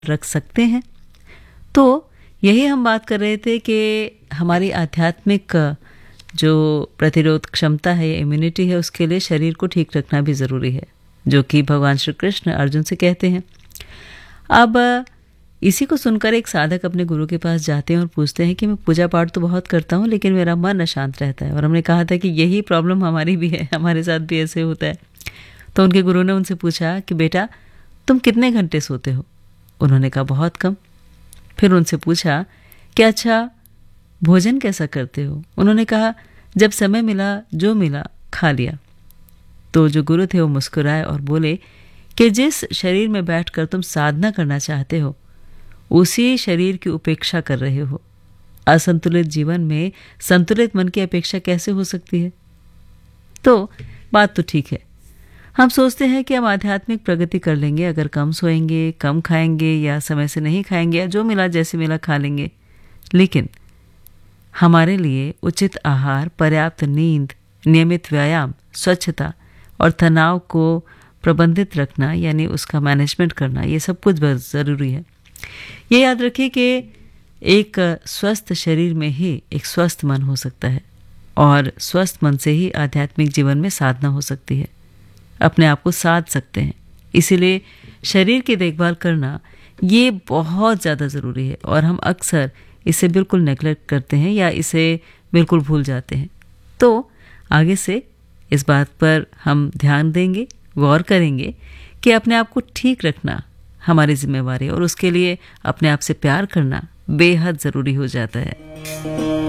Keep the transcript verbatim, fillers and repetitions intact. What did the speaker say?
रख सकते हैं। तो यही हम बात कर रहे थे कि हमारी आध्यात्मिक जो प्रतिरोध क्षमता है या इम्यूनिटी है, उसके लिए शरीर को ठीक रखना भी ज़रूरी है, जो कि भगवान श्री कृष्ण अर्जुन से कहते हैं। अब इसी को सुनकर एक साधक अपने गुरु के पास जाते हैं और पूछते हैं कि मैं पूजा पाठ तो बहुत करता हूँ लेकिन मेरा मन अशांत रहता है। और हमने कहा था कि यही प्रॉब्लम हमारी भी है, हमारे साथ भी ऐसे होता है। तो उनके गुरु ने उनसे पूछा कि बेटा तुम कितने घंटे सोते हो? उन्होंने कहा बहुत कम। फिर उनसे पूछा कि अच्छा भोजन कैसा करते हो? उन्होंने कहा जब समय मिला जो मिला खा लिया। तो जो गुरु थे वो मुस्कुराए और बोले कि जिस शरीर में बैठकर तुम साधना करना चाहते हो उसी शरीर की उपेक्षा कर रहे हो। असंतुलित जीवन में संतुलित मन की अपेक्षा कैसे हो सकती है? तो बात तो ठीक है, हम सोचते हैं कि हम आध्यात्मिक प्रगति कर लेंगे अगर कम सोएंगे, कम खाएंगे या समय से नहीं खाएंगे या जो मिला जैसे मिला खा लेंगे। लेकिन हमारे लिए उचित आहार, पर्याप्त नींद, नियमित व्यायाम, स्वच्छता और तनाव को प्रबंधित रखना यानी उसका मैनेजमेंट करना, ये सब कुछ बहुत ज़रूरी है। ये याद रखिए कि एक स्वस्थ शरीर में ही एक स्वस्थ मन हो सकता है और स्वस्थ मन से ही आध्यात्मिक जीवन में साधना हो सकती है, अपने आप को साध सकते हैं। इसीलिए शरीर की देखभाल करना ये बहुत ज़्यादा ज़रूरी है और हम अक्सर इसे बिल्कुल नेगलेक्ट करते हैं या इसे बिल्कुल भूल जाते हैं। तो आगे से इस बात पर हम ध्यान देंगे, गौर करेंगे कि अपने आप को ठीक रखना हमारी जिम्मेवारी है और उसके लिए अपने आप से प्यार करना बेहद ज़रूरी हो जाता है।